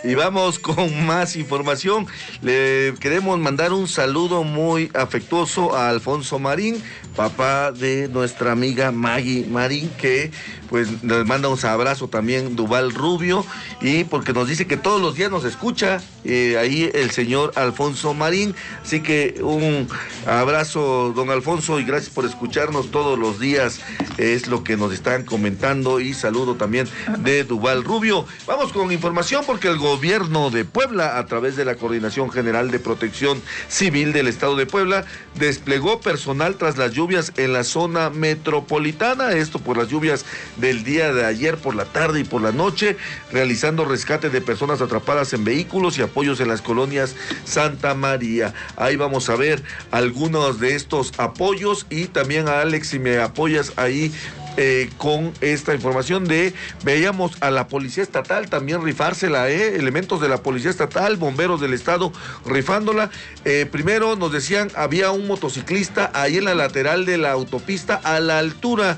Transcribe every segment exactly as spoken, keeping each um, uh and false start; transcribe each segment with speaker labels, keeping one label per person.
Speaker 1: Y vamos con más información. Le queremos mandar un saludo muy afectuoso a Alfonso Marín, papá de nuestra amiga Maggie Marín, que pues nos manda un abrazo también Duval Rubio, y porque nos dice que todos los días nos escucha eh, ahí el señor Alfonso Marín. Así que un abrazo, don Alfonso, y gracias por escucharnos todos los días, es lo que nos están comentando, y saludo también de Duval Rubio. Vamos con información porque el gobierno de Puebla, a través de la Coordinación General de Protección Civil del Estado de Puebla, desplegó personal tras las lluvias en la zona metropolitana, esto por las lluvias del día de ayer por la tarde y por la noche, realizando rescate de personas atrapadas en vehículos y apoyos en las colonias Santa María. Ahí vamos a ver algunos de estos apoyos, y también a Alex, si me apoyas ahí Eh, con esta información de, veíamos a la Policía Estatal también rifársela, eh, elementos de la Policía Estatal, bomberos del Estado rifándola. Eh, primero nos decían, había un motociclista ahí en la lateral de la autopista, a la altura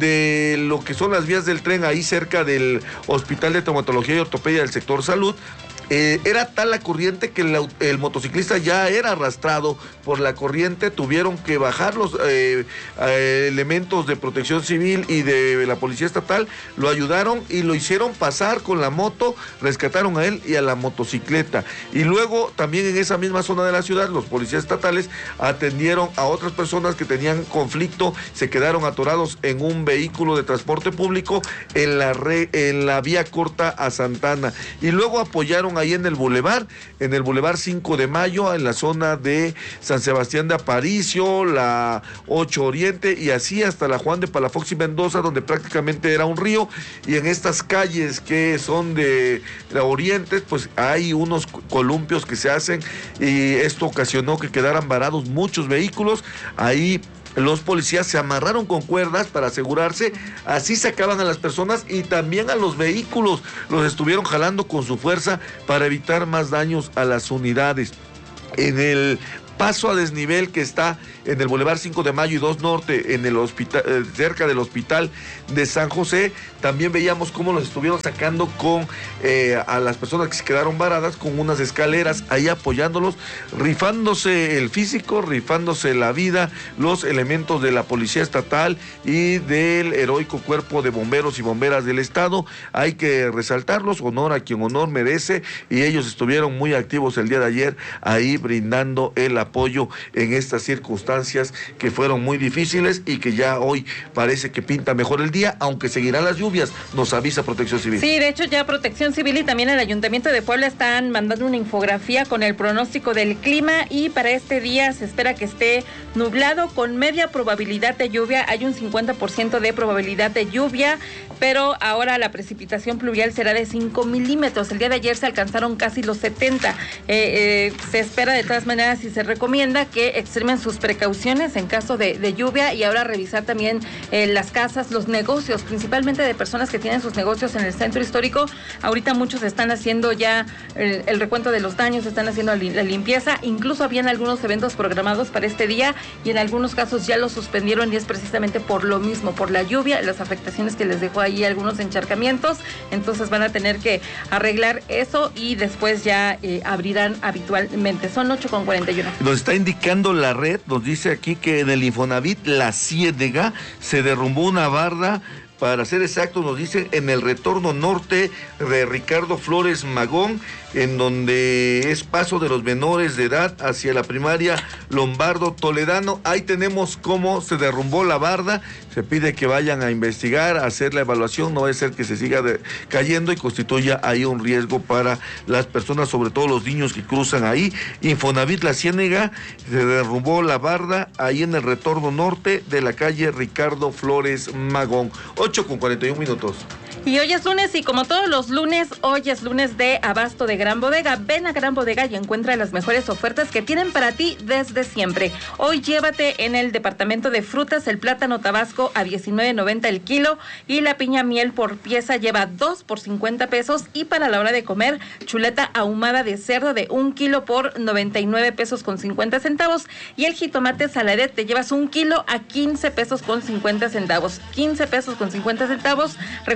Speaker 1: de lo que son las vías del tren, ahí cerca del Hospital de Traumatología y Ortopedia del sector salud. Eh, era tal la corriente que el, el motociclista ya era arrastrado por la corriente, tuvieron que bajar los eh, eh, elementos de protección civil y de la Policía Estatal, lo ayudaron y lo hicieron pasar con la moto, rescataron a él y a la motocicleta. Y luego también en esa misma zona de la ciudad, los policías estatales atendieron a otras personas que tenían conflicto, se quedaron atorados en un vehículo de transporte público en la, re, en la vía corta a Santana, y luego apoyaron ahí en el bulevar, en el bulevar cinco de mayo, en la zona de San Sebastián de Aparicio, la ocho Oriente, y así hasta la Juan de Palafox y Mendoza, donde prácticamente era un río, y en estas calles que son de, de Oriente, pues hay unos columpios que se hacen, y esto ocasionó que quedaran varados muchos vehículos. Ahí los policías se amarraron con cuerdas para asegurarse, así sacaban a las personas y también a los vehículos, los estuvieron jalando con su fuerza para evitar más daños a las unidades. En el paso a desnivel que está en el Boulevard cinco de mayo y dos Norte, en el hospital, eh, cerca del Hospital de San José, también veíamos cómo los estuvieron sacando con eh, a las personas que se quedaron varadas con unas escaleras, ahí apoyándolos, rifándose el físico, rifándose la vida, los elementos de la Policía Estatal y del heroico Cuerpo de Bomberos y Bomberas del Estado. Hay que resaltarlos, honor a quien honor merece, y ellos estuvieron muy activos el día de ayer, ahí brindando el apoyo en estas circunstancias que fueron muy difíciles y que ya hoy parece que pinta mejor el día, aunque seguirán las lluvias, nos avisa Protección Civil.
Speaker 2: Sí, de hecho ya Protección Civil y también el Ayuntamiento de Puebla están mandando una infografía con el pronóstico del clima, y para este día se espera que esté nublado con media probabilidad de lluvia. Hay un cincuenta por ciento de probabilidad de lluvia, pero ahora la precipitación pluvial será de cinco milímetros. El día de ayer se alcanzaron casi los setenta. Eh, eh, se espera de todas maneras y se recomienda que extremen sus precauciones en caso de, de lluvia, y ahora revisar también eh, las casas, los negocios, principalmente de personas que tienen sus negocios en el centro histórico. Ahorita muchos están haciendo ya el, el recuento de los daños, están haciendo la limpieza, incluso habían algunos eventos programados para este día y en algunos casos ya los suspendieron, y es precisamente por lo mismo, por la lluvia, las afectaciones que les dejó ahí algunos encharcamientos. Entonces van a tener que arreglar eso y después ya eh, abrirán habitualmente. Son ocho con cuarenta y uno.
Speaker 1: Nos está indicando la red, nos dice aquí que en el Infonavit La Ciénega se derrumbó una barda, para ser exactos nos dicen en el retorno norte de Ricardo Flores Magón, en donde es paso de los menores de edad hacia la primaria Lombardo Toledano. Ahí tenemos cómo se derrumbó la barda, se pide que vayan a investigar, a hacer la evaluación, no va a ser que se siga de, cayendo y constituya ahí un riesgo para las personas, sobre todo los niños que cruzan ahí. Infonavit La Ciénega, se derrumbó la barda ahí en el retorno norte de la calle Ricardo Flores Magón. ocho con cuarenta y un minutos.
Speaker 2: Y hoy es lunes, y como todos los lunes, hoy es lunes de abasto de Gran Bodega. Ven a Gran Bodega y encuentra las mejores ofertas que tienen para ti desde siempre. Hoy llévate en el departamento de frutas el plátano tabasco a diecinueve noventa el kilo, y la piña miel por pieza lleva dos por cincuenta pesos, y para la hora de comer, chuleta ahumada de cerdo de un kilo por noventa y nueve pesos con cincuenta centavos, y el jitomate saladet te llevas un kilo a quince pesos con cincuenta centavos. quince pesos con cincuenta centavos. Recuerda que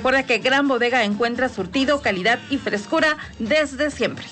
Speaker 2: Gran Bodega encuentra surtido, calidad y frescura desde siempre.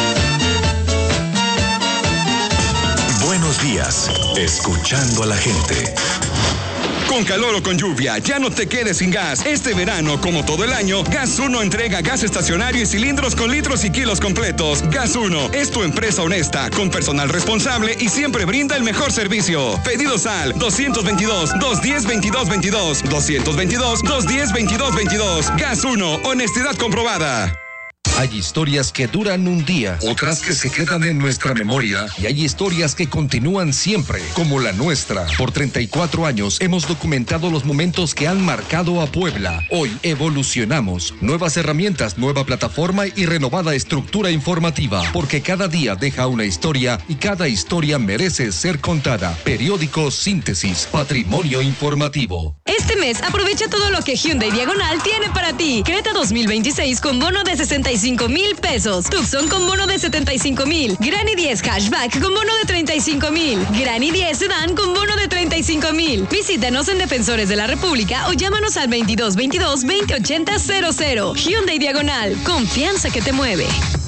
Speaker 3: Buenos días, escuchando a la gente.
Speaker 4: Con calor o con lluvia, ya no te quedes sin gas. Este verano, como todo el año, Gas uno entrega gas estacionario y cilindros con litros y kilos completos. Gas uno es tu empresa honesta, con personal responsable y siempre brinda el mejor servicio. Pedidos al dos dos dos, dos uno cero, veintidós veintidós, dos dos dos, dos uno cero, veintidós veintidós. Gas uno, honestidad comprobada.
Speaker 5: Hay historias que duran un día,
Speaker 3: Otras que se quedan en nuestra memoria.
Speaker 5: y hay historias que continúan siempre, como la nuestra. Por treinta y cuatro años hemos documentado los momentos que han marcado a Puebla. Hoy evolucionamos. Nuevas herramientas, nueva plataforma y renovada estructura informativa, porque cada día deja una historia y cada historia merece ser contada. Periódico Síntesis, patrimonio informativo.
Speaker 6: Este mes aprovecha todo lo que Hyundai Diagonal tiene para ti. Creta dos mil veintiséis con bono de sesenta y cinco mil pesos. Tucson con bono de setenta y cinco mil. Granny diez Hatchback con bono de treinta y cinco mil. Granny diez Sedan con bono de treinta y cinco mil. Visítanos en Defensores de la República o llámanos al veintidós veintidós, veinte ochenta cero cero. Hyundai Diagonal. Confianza que te mueve.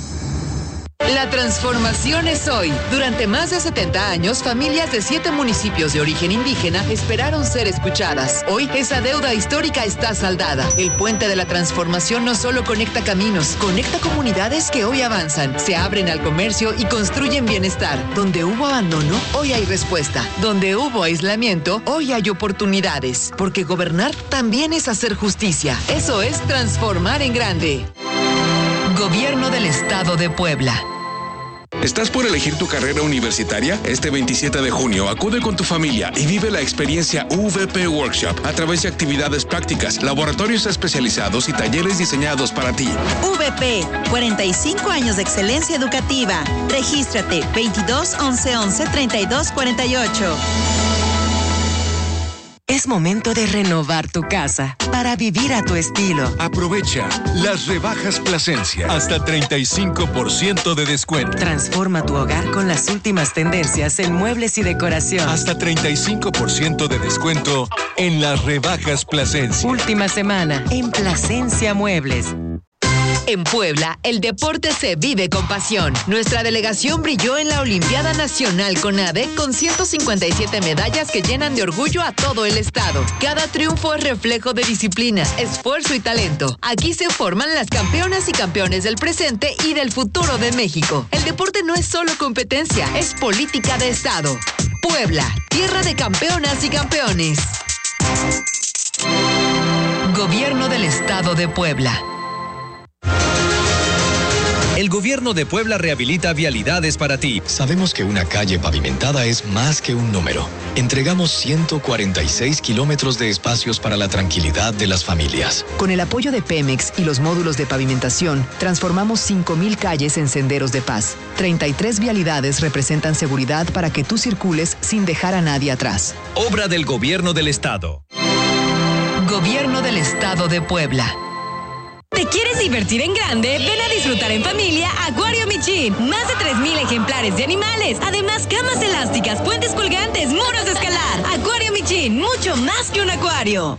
Speaker 7: La transformación es hoy. Durante más de setenta años, familias de siete municipios de origen indígena esperaron ser escuchadas. Hoy, esa deuda histórica está saldada. El puente de la transformación no solo conecta caminos, conecta comunidades que hoy avanzan, se abren al comercio y construyen bienestar. Donde hubo abandono, hoy hay respuesta. Donde hubo aislamiento, hoy hay oportunidades. Porque gobernar también es hacer justicia. Eso es transformar en grande. Gobierno del Estado de Puebla.
Speaker 4: ¿Estás por elegir tu carrera universitaria? Este veintisiete de junio acude con tu familia y vive la experiencia U V P Workshop a través de actividades prácticas, laboratorios especializados y talleres diseñados para ti.
Speaker 8: U V P, cuarenta y cinco años de excelencia educativa. Regístrate veintidós once once treinta y dos cuarenta y ocho.
Speaker 9: Es momento de renovar tu casa para vivir a tu estilo.
Speaker 3: Aprovecha las rebajas Plasencia. Hasta treinta y cinco por ciento de descuento.
Speaker 9: Transforma tu hogar con las últimas tendencias en muebles y decoración.
Speaker 3: Hasta treinta y cinco por ciento de descuento en las rebajas Plasencia.
Speaker 9: Última semana en Plasencia Muebles.
Speaker 7: En Puebla, el deporte se vive con pasión. Nuestra delegación brilló en la Olimpiada Nacional CONADE con ciento cincuenta y siete medallas que llenan de orgullo a todo el estado. Cada triunfo es reflejo de disciplina, esfuerzo y talento. Aquí se forman las campeonas y campeones del presente y del futuro de México. El deporte no es solo competencia, es política de estado. Puebla, tierra de campeonas y campeones. Gobierno del Estado de Puebla.
Speaker 10: El Gobierno de Puebla rehabilita vialidades para ti.
Speaker 11: Sabemos que una calle pavimentada es más que un número. Entregamos ciento cuarenta y seis kilómetros de espacios para la tranquilidad de las familias.
Speaker 7: Con el apoyo de Pemex y los módulos de pavimentación, transformamos cinco mil calles en senderos de paz. treinta y tres vialidades representan seguridad para que tú circules sin dejar a nadie atrás.
Speaker 10: Obra del Gobierno del Estado.
Speaker 7: Gobierno del Estado de Puebla.
Speaker 6: ¿Te quieres divertir en grande? Ven a disfrutar en familia Acuario Michin. Más de tres mil ejemplares de animales. Además, camas elásticas, puentes colgantes, muros de escalar. Acuario Michin, mucho más que un acuario.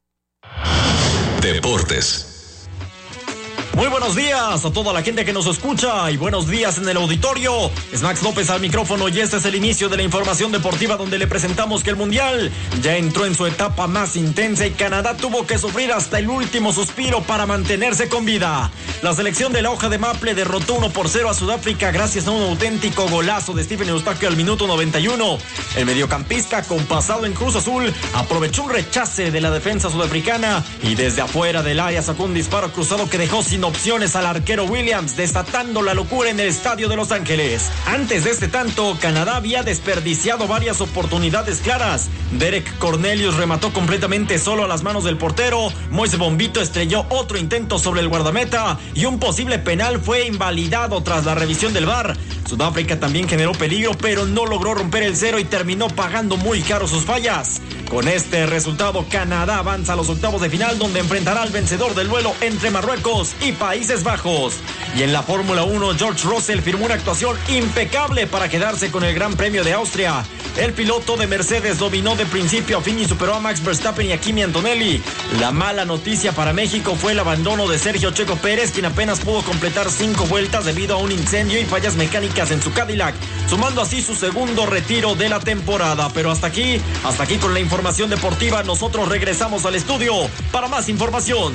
Speaker 3: Deportes.
Speaker 12: Muy buenos días a toda la gente que nos escucha y buenos días en el auditorio. Es Max López al micrófono y este es el inicio de la información deportiva donde le presentamos que el Mundial ya entró en su etapa más intensa y Canadá tuvo que sufrir hasta el último suspiro para mantenerse con vida. La selección de la hoja de Maple derrotó uno por cero a Sudáfrica gracias a un auténtico golazo de Stephen Eustaquio al minuto noventa y uno. El mediocampista con pasado en Cruz Azul aprovechó un rechace de la defensa sudafricana y desde afuera del área sacó un disparo cruzado que dejó sin opciones al arquero Williams, desatando la locura en el estadio de Los Ángeles. Antes de este tanto, Canadá había desperdiciado varias oportunidades claras. Derek Cornelius remató completamente solo a las manos del portero, Moise Bombito estrelló otro intento sobre el guardameta y un posible penal fue invalidado tras la revisión del V A R. Sudáfrica también generó peligro, pero no logró romper el cero y terminó pagando muy caro sus fallas. Con este resultado, Canadá avanza a los octavos de final, donde enfrentará al vencedor del duelo entre Marruecos y Países Bajos. Y en la Fórmula uno, George Russell firmó una actuación impecable para quedarse con el Gran Premio de Austria. El piloto de Mercedes dominó de principio a fin y superó a Max Verstappen y a Kimi Antonelli. La mala noticia para México fue el abandono de Sergio Checo Pérez, quien apenas pudo completar cinco vueltas debido a un incendio y fallas mecánicas en su Cadillac, sumando así su segundo retiro de la temporada. Pero hasta aquí, hasta aquí con la información deportiva. Nosotros regresamos al estudio para más información.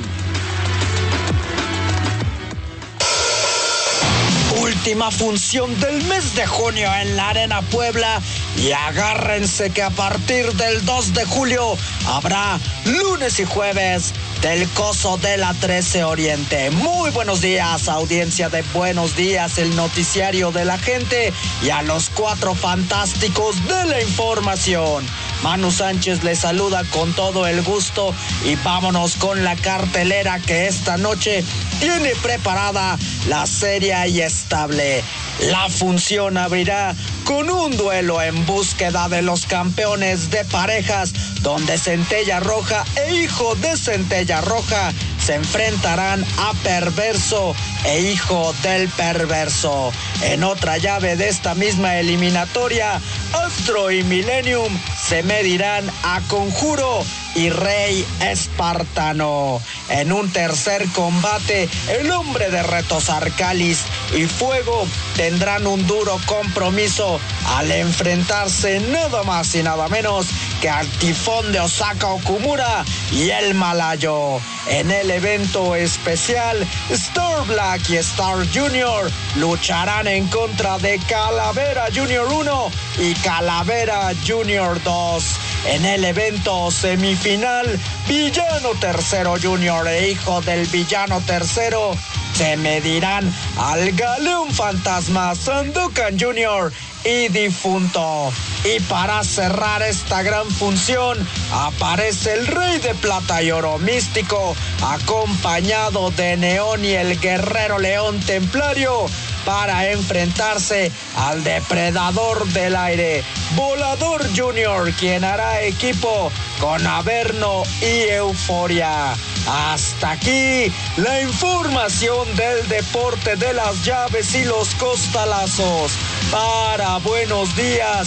Speaker 13: Última función del mes de junio en la Arena Puebla y agárrense que a partir del dos de julio habrá lunes y jueves del Coso de la trece Oriente. Muy buenos días, audiencia de Buenos Días, el noticiario de la gente, y a los cuatro fantásticos de la información. Manu Sánchez les saluda con todo el gusto y vámonos con la cartelera que esta noche tiene preparada la seria y estable. La función abrirá con un duelo en búsqueda de los campeones de parejas, donde Centella Roja e Hijo de Centella Roja se enfrentarán a Perverso e Hijo del Perverso. En otra llave de esta misma eliminatoria, Astro y Millennium se medirán a Conjuro y Rey Espartano. En un tercer combate, el hombre de Retos Arcalis y Fuego tendrán un duro compromiso al enfrentarse nada más y nada menos que al Tifón de Osaka Okumura y el Malayo. En el evento especial, Star Black y Star Junior lucharán en contra de Calavera Junior uno y Calavera Junior dos. En el evento semifinal, Villano Tercero Junior e Hijo del Villano Tercero se medirán al Galeón Fantasma Sandokan Junior y Difunto. Y para cerrar esta gran función, aparece el Rey de Plata y Oro Místico, acompañado de Neón y el Guerrero León Templario, para enfrentarse al Depredador del Aire, Volador Junior, quien hará equipo con Averno y Euforia. Hasta aquí la información del deporte de las llaves y los costalazos. Para Buenos Días,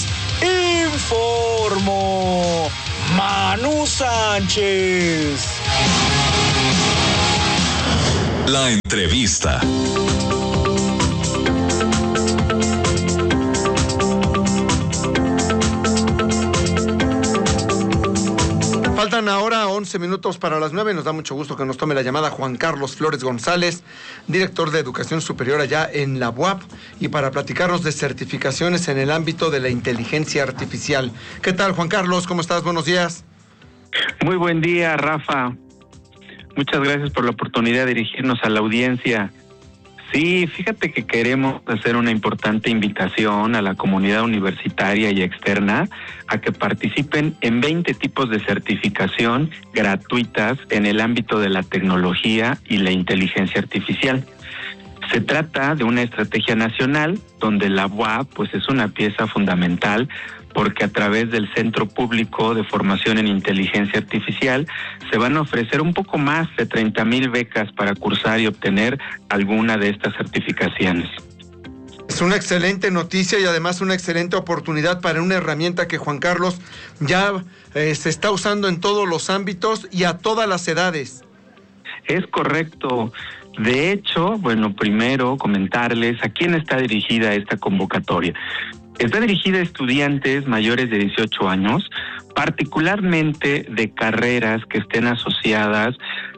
Speaker 13: informó Manu Sánchez.
Speaker 3: La entrevista.
Speaker 1: Faltan ahora once minutos para las nueve. Nos da mucho gusto que nos tome la llamada Juan Carlos Flores González, director de Educación Superior allá en la U A P, y para platicarnos de certificaciones en el ámbito de la inteligencia artificial. ¿Qué tal, Juan Carlos? ¿Cómo estás? Buenos días.
Speaker 14: Muy buen día, Rafa. Muchas gracias por la oportunidad de dirigirnos a la audiencia. Sí, fíjate que queremos hacer una importante invitación a la comunidad universitaria y externa a que participen en veinte tipos de certificación gratuitas en el ámbito de la tecnología y la inteligencia artificial. Se trata de una estrategia nacional donde la U A P pues, es una pieza fundamental, porque a través del Centro Público de Formación en Inteligencia Artificial se van a ofrecer un poco más de treinta mil becas para cursar y obtener alguna de estas certificaciones.
Speaker 1: Es una excelente noticia y además una excelente oportunidad para una herramienta que, Juan Carlos, ya eh, se está usando en todos los ámbitos y a todas las edades.
Speaker 14: Es correcto. De hecho, bueno, primero comentarles a quién está dirigida esta convocatoria. Está dirigida a estudiantes mayores de dieciocho años, particularmente de carreras que estén asociadas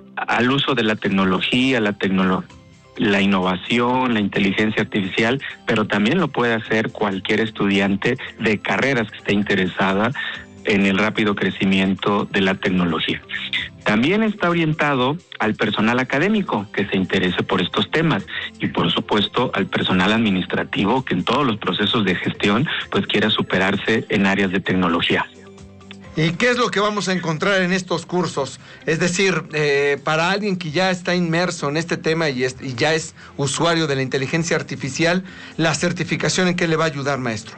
Speaker 14: al uso de la tecnología, la tecnología, la innovación, la inteligencia artificial, pero también lo puede hacer cualquier estudiante de carreras que esté interesada en el rápido crecimiento de la tecnología. También está orientado al personal académico que se interese por estos temas y, por supuesto, al personal administrativo que en todos los procesos de gestión pues quiera superarse en áreas de tecnología.
Speaker 1: ¿Y qué es lo que vamos a encontrar en estos cursos? Es decir, eh, para alguien que ya está inmerso en este tema y, es, y ya es usuario de la inteligencia artificial, ¿la certificación en qué le va a ayudar, maestro?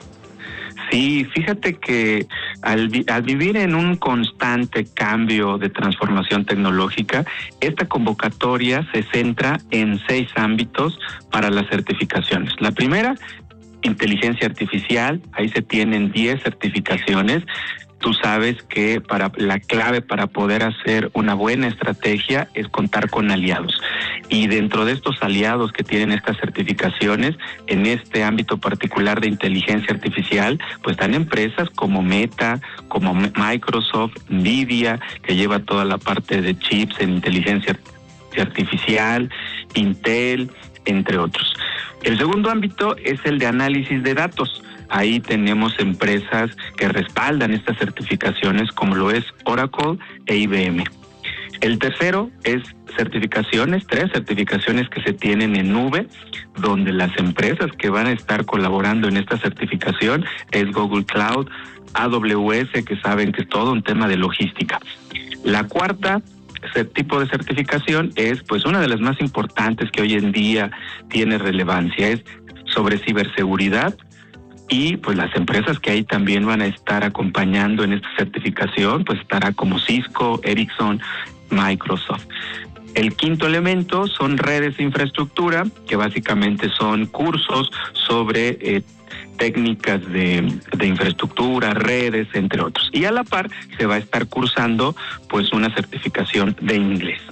Speaker 14: Sí, fíjate que al, vi- al vivir en un constante cambio de transformación tecnológica, esta convocatoria se centra en seis ámbitos para las certificaciones. La primera inteligencia artificial, ahí se tienen diez certificaciones. Tú sabes que para la clave para poder hacer una buena estrategia es contar con aliados. Y dentro de estos aliados que tienen estas certificaciones, en este ámbito particular de inteligencia artificial, pues están empresas como Meta, como Microsoft, Nvidia, que lleva toda la parte de chips en inteligencia artificial, Intel, entre otros. El segundo ámbito es el de análisis de datos. Ahí tenemos empresas que respaldan estas certificaciones, como lo es Oracle e I B M. El tercero es certificaciones, tres certificaciones que se tienen en nube, donde las empresas que van a estar colaborando en esta certificación es Google Cloud, A W S, que saben que es todo un tema de logística. La cuarta ese tipo de certificación es pues una de las más importantes que hoy en día tiene relevancia, es sobre ciberseguridad. Y pues las empresas que ahí también van a estar acompañando en esta certificación, pues estará como Cisco, Ericsson, Microsoft. El quinto elemento son redes de infraestructura, que básicamente son cursos sobre eh, técnicas de, de infraestructura, redes, entre otros. Y a la par se va a estar cursando pues una certificación de inglés.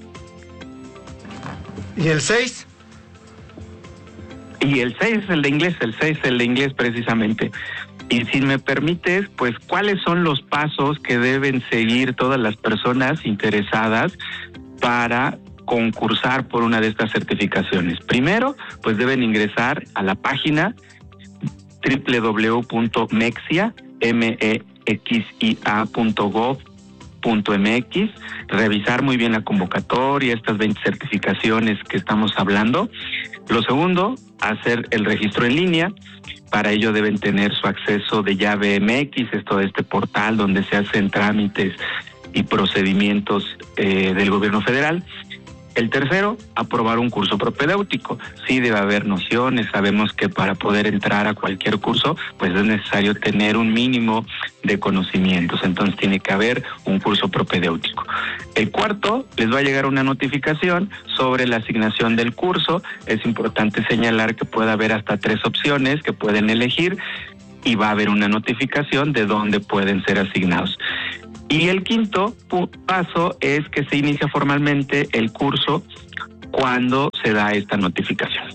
Speaker 15: ¿Y el seis?
Speaker 14: Y el seis es el de inglés, el seis es el de inglés precisamente. Y si me permites, pues, ¿cuáles son los pasos que deben seguir todas las personas interesadas para concursar por una de estas certificaciones? Primero, pues deben ingresar a la página doble u doble u doble u punto mexia punto gov punto m x, revisar muy bien la convocatoria, estas veinte certificaciones que estamos hablando. Lo segundo, hacer el registro en línea. Para ello deben tener su acceso de llave M X, esto de este portal donde se hacen trámites y procedimientos eh, del gobierno federal. El tercero, aprobar un curso propedéutico. Sí debe haber nociones, sabemos que para poder entrar a cualquier curso, pues es necesario tener un mínimo de conocimientos, entonces tiene que haber un curso propedéutico. El cuarto, les va a llegar una notificación sobre la asignación del curso. Es importante señalar que puede haber hasta tres opciones que pueden elegir y va a haber una notificación de dónde pueden ser asignados. Y el quinto paso es que se inicia formalmente el curso cuando se da esta notificación.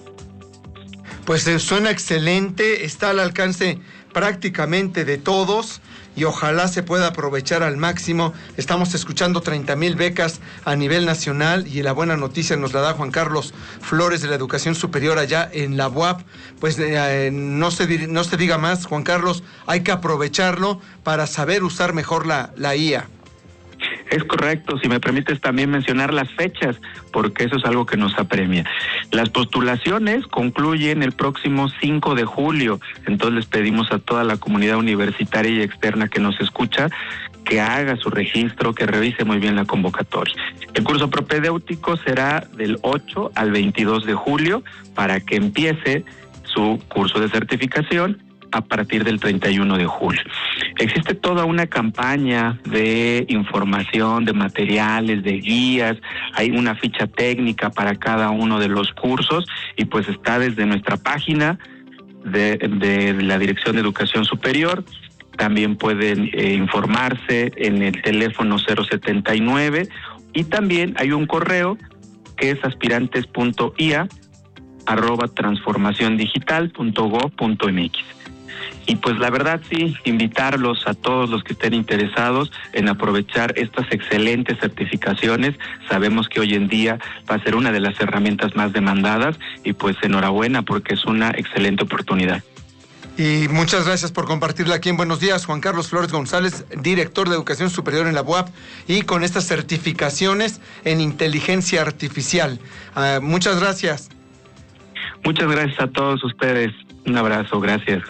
Speaker 15: Pues eh, suena excelente, está al alcance prácticamente de todos y ojalá se pueda aprovechar al máximo. Estamos escuchando treinta mil becas a nivel nacional y la buena noticia nos la da Juan Carlos Flores de la Educación Superior allá en la U A P. Pues eh, no, se, no se diga más, Juan Carlos, hay que aprovecharlo para saber usar mejor la, la I A.
Speaker 14: Es correcto, si me permites también mencionar las fechas, porque eso es algo que nos apremia. Las postulaciones concluyen el próximo cinco de julio, entonces les pedimos a toda la comunidad universitaria y externa que nos escucha que haga su registro, que revise muy bien la convocatoria. El curso propedéutico será del ocho al veintidós de julio para que empiece su curso de certificación a partir del treinta y uno de julio. Existe toda una campaña de información, de materiales, de guías, hay una ficha técnica para cada uno de los cursos y pues está desde nuestra página de, de la Dirección de Educación Superior. También pueden eh, informarse en el teléfono cero setenta y nueve y también hay un correo que es aspirantes punto i a arroba transformación digital punto gov punto m x. Y pues la verdad sí, invitarlos a todos los que estén interesados en aprovechar estas excelentes certificaciones. Sabemos que hoy en día va a ser una de las herramientas más demandadas y pues enhorabuena porque es una excelente oportunidad.
Speaker 15: Y muchas gracias por compartirla aquí en Buenos Días, Juan Carlos Flores González, director de Educación Superior en la U A P y con estas certificaciones en inteligencia artificial. Uh, muchas gracias.
Speaker 14: Muchas gracias a todos ustedes. Un abrazo, gracias.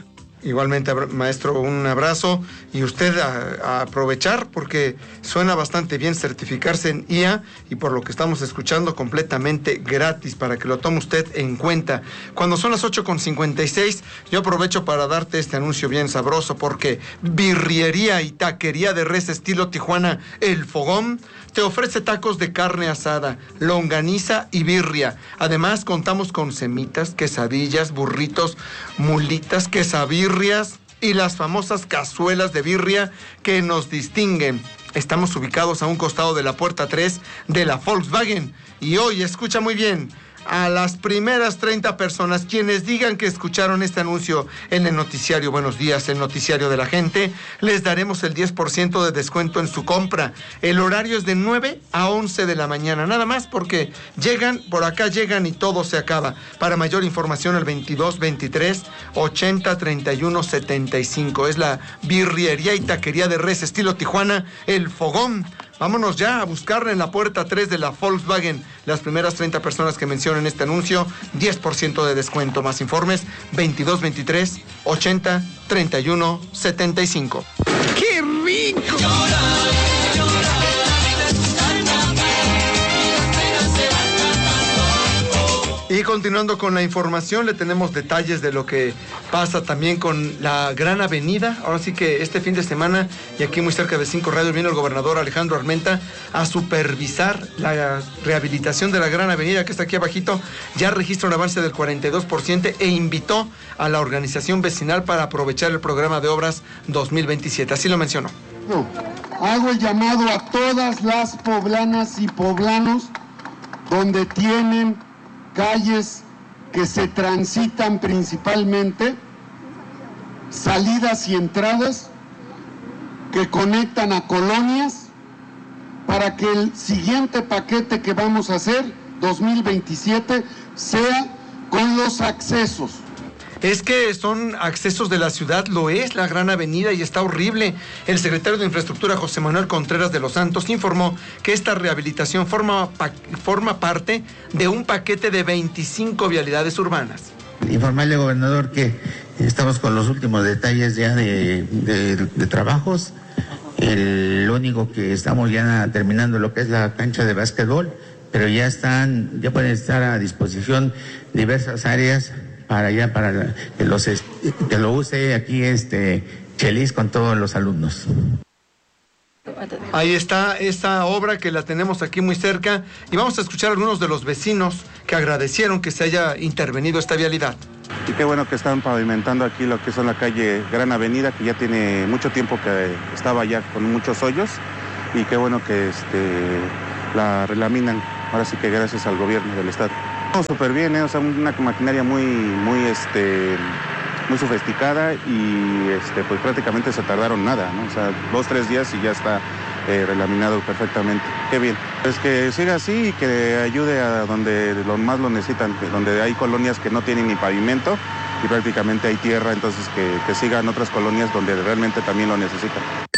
Speaker 15: Igualmente, maestro, un abrazo y usted a, a aprovechar porque suena bastante bien certificarse en I A y por lo que estamos escuchando completamente gratis para que lo tome usted en cuenta. Cuando son las ocho con cincuenta y seis, yo aprovecho para darte este anuncio bien sabroso porque Birriería y Taquería de Res estilo Tijuana El Fogón te ofrece tacos de carne asada, longaniza y birria. Además, contamos con semitas, quesadillas, burritos, mulitas, quesabirrias y las famosas cazuelas de birria que nos distinguen. Estamos ubicados a un costado de la puerta tres de la Volkswagen. Y hoy, escucha muy bien, a las primeras treinta personas quienes digan que escucharon este anuncio en el noticiario Buenos Días, el noticiario de la gente, les daremos el diez por ciento de descuento en su compra. El horario es de nueve a once de la mañana, nada más porque llegan, por acá llegan y todo se acaba. Para mayor información, el veintidós veintitrés ochenta treinta y uno setenta y cinco. Es la Birriería y Taquería de Res estilo Tijuana, El Fogón. Vámonos ya a buscarla en la puerta tres de la Volkswagen. Las primeras treinta personas que mencionen este anuncio, diez por ciento de descuento. Más informes, veintidós veintitrés ochenta treinta y uno setenta y cinco.
Speaker 16: ¡Qué rico!
Speaker 15: Y continuando con la información, le tenemos detalles de lo que pasa también con la Gran Avenida. Ahora sí que este fin de semana, y aquí muy cerca de Cinco Radio, vino el gobernador Alejandro Armenta a supervisar la rehabilitación de la Gran Avenida, que está aquí abajito. Ya registra un avance del cuarenta y dos por ciento e invitó a la organización vecinal para aprovechar el programa de obras dos mil veintisiete. Así lo mencionó.
Speaker 17: Hago el llamado a todas las poblanas y poblanos donde tienen calles que se transitan principalmente, salidas y entradas que conectan a colonias, para que el siguiente paquete que vamos a hacer, dos mil veintisiete, sea con los accesos.
Speaker 15: Es que son accesos de la ciudad, lo es la Gran Avenida y está horrible. El secretario de Infraestructura, José Manuel Contreras de los Santos, informó que esta rehabilitación forma, forma parte de un paquete de veinticinco vialidades urbanas.
Speaker 18: Informarle, gobernador, que estamos con los últimos detalles ya de, de, de trabajos. El, lo único que estamos ya terminando lo que es la cancha de básquetbol, pero ya están, ya pueden estar a disposición diversas áreas para allá, para que, los, que lo use aquí este Chelis con todos los alumnos.
Speaker 15: Ahí está esta obra que la tenemos aquí muy cerca y vamos a escuchar a algunos de los vecinos que agradecieron que se haya intervenido esta vialidad.
Speaker 19: Y qué bueno que están pavimentando aquí lo que son la calle Gran Avenida, que ya tiene mucho tiempo que estaba ya con muchos hoyos, y qué bueno que este, la relaminan, ahora sí que gracias al gobierno del estado. Súper bien, ¿eh? O sea, una maquinaria muy, muy, este, muy sofisticada y este, pues prácticamente se tardaron nada, ¿no? O sea, dos, tres días y ya está eh, relaminado perfectamente. Qué bien. Pues que siga así y que ayude a donde lo más lo necesitan, donde hay colonias que no tienen ni pavimento y prácticamente hay tierra, entonces que, que sigan otras colonias donde realmente también lo necesitan.